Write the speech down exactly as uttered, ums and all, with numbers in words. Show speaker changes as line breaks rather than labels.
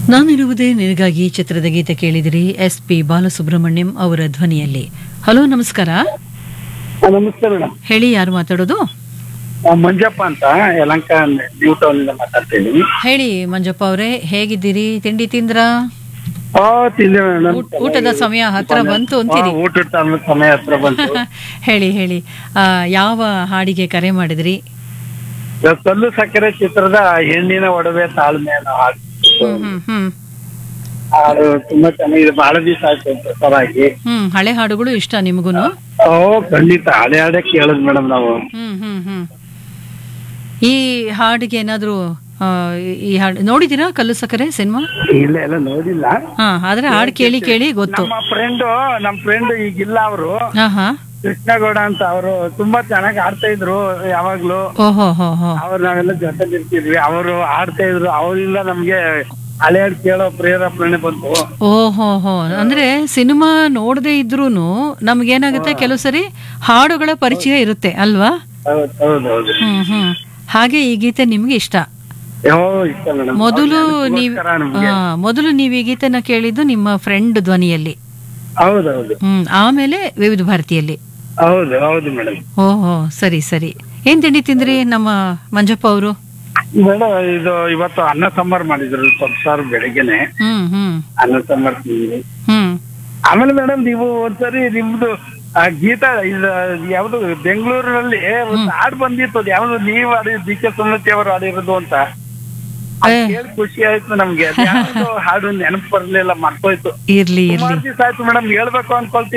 ನಾನಿರುವುದೇ ನಿನಗಾಗಿ ಚಿತ್ರದ ಗೀತೆ ಕೇಳಿದಿರಿ. ಎಸ್ ಪಿ ಬಾಲಸುಬ್ರಹ್ಮಣ್ಯಂ ಅವರ ಧ್ವನಿಯಲ್ಲಿ. ಹಲೋ, ನಮಸ್ಕಾರ.
ಆ, ನಮಸ್ತೆ ಮೇಡಮ್.
ಹೇಳಿ, ಯಾರು ಮಾತಾಡೋದು?
ಆ, ಮಂಜಪ್ಪ ಅಂತ ಯಲಂಕ ನ್ಯೂ ಟೌನ್ ಇಂದ ಮಾತಾಡ್ತೀನಿ.
ಹೇಳಿ ಮಂಜಪ್ಪ ಅವರೇ, ಹೇಗಿದ್ದೀರಿ? ತಿಂಡಿ ತಿಂದ್ರಾ?
ಆ, ತಿಂದೆ ಮೇಡಮ್.
ಊಟ- ಊಟದ ಸಮಯ ಹತ್ರ ಬಂತು ಅಂತೀರಿ.
ಆ, ಊಟದ time ಸಮಯ ಹತ್ರ ಬಂತು.
ಹೇಳಿ ಹೇಳಿ ಆ, ಯಾವ ಹಾಡಿಗೆ ಕರೆ ಮಾಡಿದ್ರಿ?
ಇವತ್ತು ಕಲ್ಲು ಸಕ್ಕರೆ ಚಿತ್ರದ ಹೆಣ್ಣಿನ ಒಡವೆ ತಾಳ್ಮೆ ಅನ್ನೋ ಹಾಡು.
ಹ್ಮ್ ಹ್ಮ್ ಹ್ಮ್
ಹಾಡು ತುಂಬಾ ಚೆನ್ನಾಗಿದೆ. ಬಹಳ ದಿವಸ ಆಯ್ತು ಪ್ರಸಾರ ಆಗಿ.
ಹ್ಮ್ ಹಳೆ ಹಾಡುಗಳು ಇಷ್ಟ ನಿಮಗೂನು?
ಓ, ಖಂಡಿತ ಹಳೆ ಹಾಡೇ ಕೇಳೋದು ಮೇಡಮ್ ನಾವು.
ಹ್ಮ್ ಹ್ಮ್ ಹ್ಮ್ ಈ ಹಾಡಿಗೆ ಏನಾದ್ರು ಆ, ಈ ಹಾಡು ನೋಡಿದೀರಾ? ಕಲ್ಲು ಸಕ್ಕರೆ ಸಿನಿಮಾ?
ಇಲ್ಲ ಎಲ್ಲ ನೋಡಿಲ್ಲ.
ಹಾ, ಆದ್ರೆ ಹಾಡು ಕೇಳಿ ಕೇಳಿ ಗೊತ್ತು.
ನಮ್ಮ ಫ್ರೆಂಡ್ ನಮ್ ಫ್ರೆಂಡ್ ಈಗಿಲ್ಲ, ಅವರು
ಹಾ ಹಾ
ಕೃಷ್ಣಗೌಡ ಅಂತ, ಅವರು ತುಂಬಾ ಚೆನ್ನಾಗಿ ಆಡ್ತಾ ಇದ್ರು ಯಾವಾಗ್ಲೂ.
ಓಹೋ ಹೋ ಹೋ
ಅವ್ರು ನಾವೆಲ್ಲ ಜೊತೆ ಇರ್ತಿದ್ವಿ. ಅವರು ಆಡ್ತಾ ಇದ್ರು. ಅವರಿಂದ ನಮ್ಗೆ ಹಳೆ ಹಾಡು ಕೇಳೋ ಪ್ರೇರೇಪಣೆ ಬಂತು.
ಓಹೋ ಹೋ ಅಂದ್ರೆ ಸಿನಿಮಾ ನೋಡದೆ ಇದ್ರೂನು ನಮ್ಗೇನಾಗುತ್ತೆ, ಕೆಲವು ಸರಿ ಹಾಡುಗಳ ಪರಿಚಯ ಇರುತ್ತೆ ಅಲ್ವಾ?
ಹೌದು ಹೌದು ಹೌದು.
ಹ್ಮ್ ಹ್ಮ್ ಹಾಗೆ ಈ ಗೀತೆ ನಿಮ್ಗೆ ಇಷ್ಟ?
ಯಾವ ಇಷ್ಟ ಮೇಡಮ್.
ಮೊದಲು ನೀವ್ ಆ, ಮೊದಲು ನೀವ್ ಈ ಗೀತೆನ ಕೇಳಿದ್ದು ನಿಮ್ಮ ಫ್ರೆಂಡ್ ಧ್ವನಿಯಲ್ಲಿ.
ಹೌದೌದು
ಹ್ಮ್ ಆಮೇಲೆ ವಿವಿಧ ಭಾರತಿಯಲ್ಲಿ.
ಹೌದು ಹೌದು ಮೇಡಮ್.
ಓಹೋ, ಸರಿ ಸರಿ. ಏನ್ ತಿಂಡಿ ತಿಂದ್ರಿ ನಮ್ಮ ಮಂಜಪ್ಪ ಅವರು?
ಮೇಡಮ್, ಇದು ಇವತ್ತು ಅನ್ನ ಸಾಂಬಾರ್ ಮಾಡಿದ್ರು ಸ್ವಲ್ಪ ಸಾರು ಬೆಳಿಗ್ಗೆನೆ.
ಹ್ಮ್ ಹ್ಮ್
ಅನ್ನ ಸಾಂಬಾರ್ ತಿಂದ್ವಿ.
ಹ್ಮ್
ಆಮೇಲೆ ಮೇಡಮ್, ನೀವು ಒಂದ್ಸರಿ ನಿಮ್ದು ಆ ಗೀತ ಇದು ಯಾವ್ದು ಬೆಂಗಳೂರಿನಲ್ಲಿ ಒಂದು ಹಾಡು ಬಂದಿತ್ತು. ಅದು ಯಾವ್ದು ನೀವು ಆಡಿ ಡಿ ಕೆ ಸುಮತಿ ಅವರು ಆಡಿರೋದು ಅಂತ. ಅದ್ ಕೇಳಿ ಖುಷಿ ಆಯ್ತು ನಮ್ಗೆ. ಅದು ಯಾವ್ದು ಹಾಡು ನೆನಪು ಬರ್ಲಿಲ್ಲ, ಮರ್ತೋಯ್ತು.
ಇರ್ಲಿ
ಸುಮಾರು
ಇರ್ಲಿ
ದಿವಸ ಆಯ್ತು ಮೇಡಮ್, ಹೇಳ್ಬೇಕು ಅನ್ಕೊಳ್ತೀನಿ.